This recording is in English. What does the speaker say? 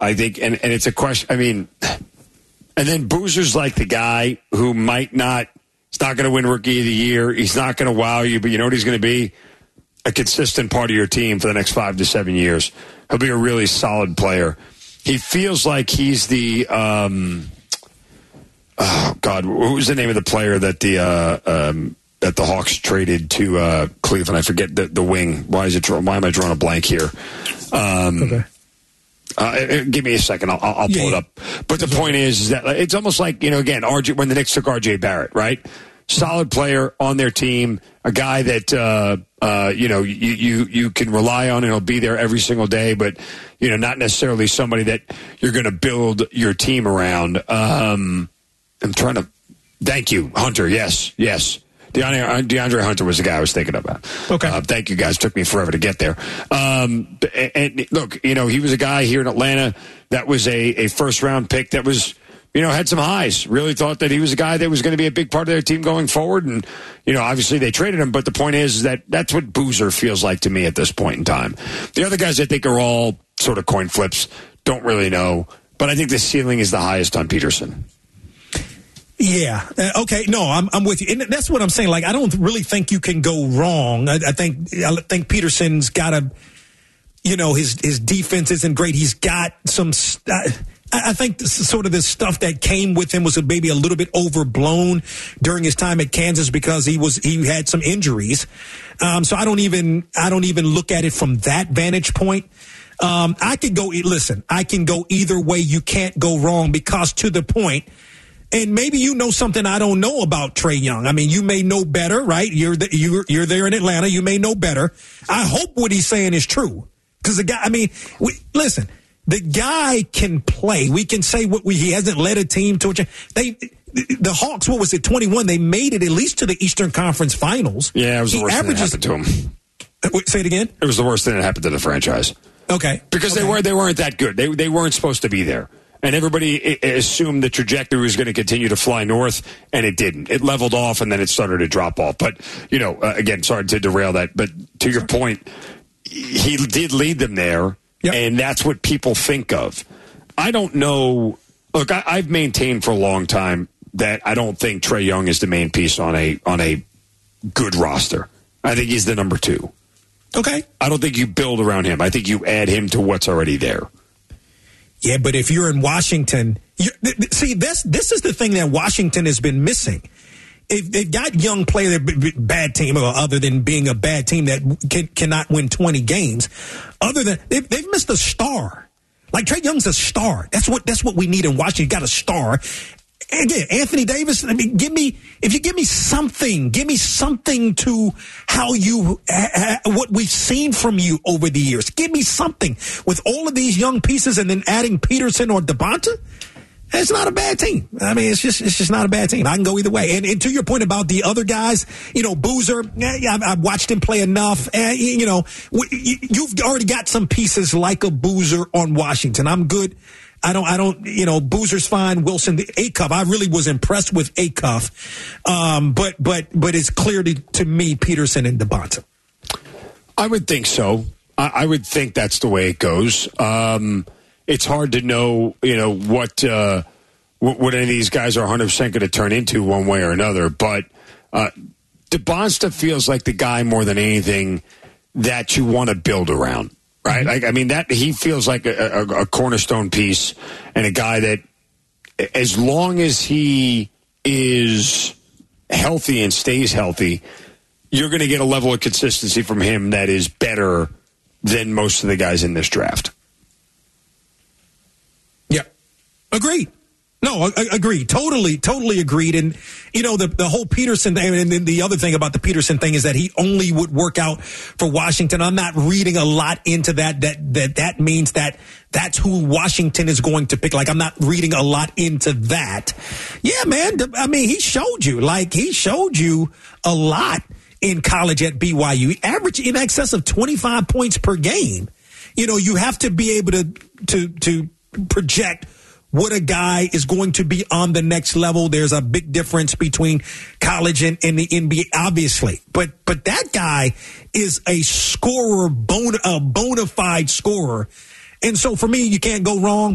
I think, and it's a question. I mean, and then Boozer's like the guy who he's not going to win Rookie of the Year. He's not going to wow you, but you know what he's going to be? A consistent part of your team for the next 5 to 7 years. He'll be a really solid player. He feels like he's the, oh God, what was the name of the player that the Hawks traded to Cleveland? I forget the wing. Why am I drawing a blank here? Okay. Give me a second. I'll pull it up. But the point is that it's almost like, again, RJ, when the Knicks took RJ Barrett, right? Solid player on their team, a guy that, you can rely on and he'll be there every single day, but, not necessarily somebody that you're going to build your team around. I'm trying to, thank you, Hunter. Yes. DeAndre Hunter was the guy I was thinking about. Okay. Thank you, guys. Took me forever to get there. And look, he was a guy here in Atlanta that was a first-round pick that was, had some highs. Really thought that he was a guy that was going to be a big part of their team going forward. And, obviously they traded him. But the point is that that's what Boozer feels like to me at this point in time. The other guys I think are all sort of coin flips. Don't really know. But I think the ceiling is the highest on Peterson. Yeah. Okay. No, I'm with you. And that's what I'm saying. Like, I don't really think you can go wrong. I think Peterson's got his defense isn't great. He's got some, I think sort of this stuff that came with him was maybe a little bit overblown during his time at Kansas because he had some injuries. So I don't even look at it from that vantage point. I can go either way. You can't go wrong because to the point, and maybe you know something I don't know about Trae Young. I mean, you may know better, right? You're there in Atlanta. You may know better. I hope what he's saying is true. Because the guy, listen, the guy can play. We can say he hasn't led a team to the Hawks, 21? They made it at least to the Eastern Conference Finals. Yeah, it was the worst thing that happened to him. Say it again? It was the worst thing that happened to the franchise. Okay. Because they weren't that good. They weren't supposed to be there. And everybody assumed the trajectory was going to continue to fly north, and it didn't. It leveled off, and then it started to drop off. But, again, sorry to derail that. But to your point, he did lead them there, and that's what people think of. I don't know. Look, I've maintained for a long time that I don't think Trae Young is the main piece on a good roster. I think he's the number 2. Okay. I don't think you build around him. I think you add him to what's already there. Yeah, but if you're in Washington, this is the thing that Washington has been missing. If they've got young players, bad team, or other than being a bad team that cannot win 20 games, other than they've missed a star. Like Trae Young's a star. That's what we need in Washington. You got a star. Again, Anthony Davis. If you give me something to how what we've seen from you over the years. Give me something with all of these young pieces, and then adding Peterson or DeBonta. It's not a bad team. It's just not a bad team. I can go either way. And to your point about the other guys, Boozer. I've watched him play enough. You've already got some pieces like a Boozer on Washington. I'm good. I don't, Boozer's fine. Wilson, Acuff, I really was impressed with Acuff. But it's clear to me, Peterson and DeBonta. I would think so. I would think that's the way it goes. It's hard to know, what any of these guys are 100% going to turn into one way or another. But DeBonta feels like the guy more than anything that you want to build around. Right? That he feels like a cornerstone piece and a guy that as long as he is healthy and stays healthy, you're going to get a level of consistency from him that is better than most of the guys in this draft. Yeah. Agreed. No, agreed. Totally agreed. And, the whole Peterson thing, and then the other thing about the Peterson thing is that he only would work out for Washington. I'm not reading a lot into that means that that's who Washington is going to pick. Like, I'm not reading a lot into that. Yeah, man. He showed you a lot in college at BYU. He averaged in excess of 25 points per game. You have to be able to project what a guy is going to be on the next level. There's a big difference between college and the NBA, obviously. But that guy is a scorer, a bona fide scorer. And so for me, you can't go wrong.